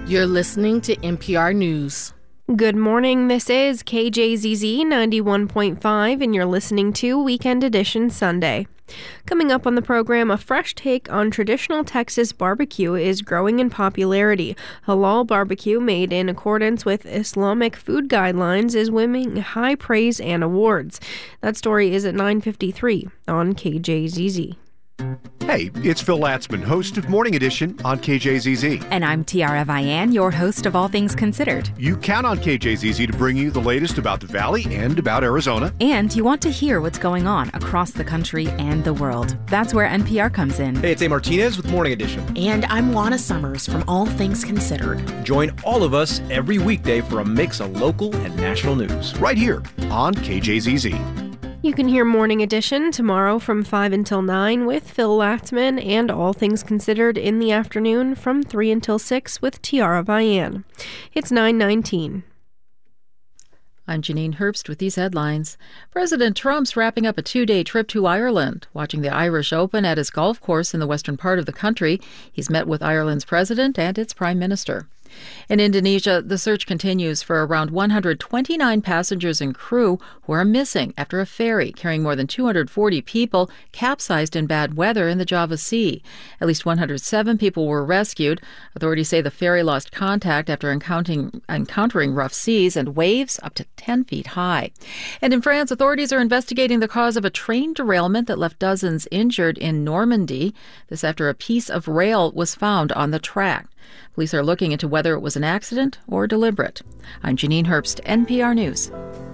You're listening to NPR News. Good morning, this is KJZZ 91.5 and you're listening to Weekend Edition Sunday. Coming up on the program, a fresh take on traditional Texas barbecue is growing in popularity. Halal barbecue made in accordance with Islamic food guidelines is winning high praise and awards. That story is at 9:53 on KJZZ. Hey, it's Phil Latzman, host of Morning Edition on KJZZ. And I'm Tiara Vian, your host of All Things Considered. You count on KJZZ to bring you the latest about the Valley and about Arizona. And you want to hear what's going on across the country and the world. That's where NPR comes in. Hey, it's A. Martinez with Morning Edition. And I'm Juana Summers from All Things Considered. Join all of us every weekday for a mix of local and national news. Right here on KJZZ. You can hear Morning Edition tomorrow from 5 until 9 with Phil Latzman and All Things Considered in the afternoon from 3 until 6 with Tiara Vian. It's 9:19. I'm Janine Herbst with these headlines. President Trump's wrapping up a 2-day trip to Ireland, watching the Irish Open at his golf course in the western part of the country. He's met with Ireland's president and its prime minister. In Indonesia, the search continues for around 129 passengers and crew who are missing after a ferry carrying more than 240 people capsized in bad weather in the Java Sea. At least 107 people were rescued. Authorities say the ferry lost contact after encountering rough seas and waves up to 10 feet high. And in France, authorities are investigating the cause of a train derailment that left dozens injured in Normandy. This after a piece of rail was found on the track. Police are looking into whether it was an accident or deliberate. I'm Janine Herbst, NPR News.